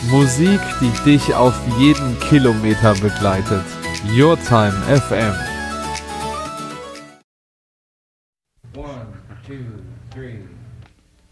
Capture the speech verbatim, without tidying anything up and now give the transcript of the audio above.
Musik, die dich auf jeden Kilometer begleitet. Your Time F M. One, two, three.